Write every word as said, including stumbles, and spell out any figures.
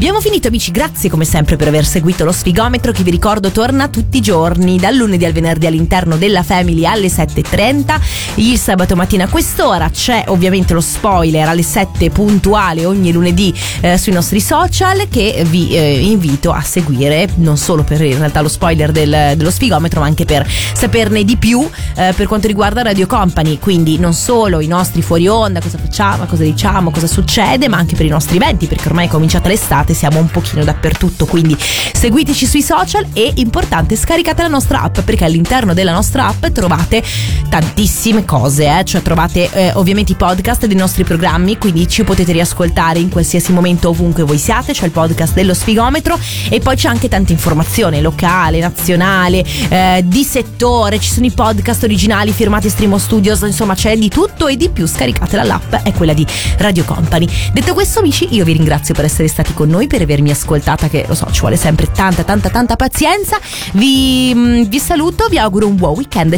Abbiamo finito, amici, grazie come sempre per aver seguito lo Sfigometro, che vi ricordo torna tutti i giorni dal lunedì al venerdì all'interno della Family alle sette e trenta. Il sabato mattina a quest'ora c'è ovviamente lo spoiler alle sette puntuale ogni lunedì eh, sui nostri social, che vi eh, invito a seguire, non solo per in realtà lo spoiler del, dello Sfigometro, ma anche per saperne di più eh, per quanto riguarda Radio Company, quindi non solo i nostri fuori onda, cosa facciamo, cosa diciamo, cosa succede, ma anche per i nostri eventi, perché ormai è cominciata l'estate, siamo un pochino dappertutto, quindi seguiteci sui social e, importante, scaricate la nostra app, perché all'interno della nostra app trovate tantissime cose, eh? Cioè trovate eh, ovviamente i podcast dei nostri programmi, quindi ci potete riascoltare in qualsiasi momento ovunque voi siate, c'è il podcast dello Sfigometro e poi c'è anche tanta informazione locale, nazionale, eh, di settore, ci sono i podcast originali firmati Streamo Studios, insomma c'è di tutto e di più. Scaricatela, l'app è quella di Radio Company. Detto questo, amici, io vi ringrazio per essere stati con noi, per avermi ascoltata, che lo so ci vuole sempre tanta tanta tanta pazienza. Vi, vi saluto, vi auguro un buon weekend.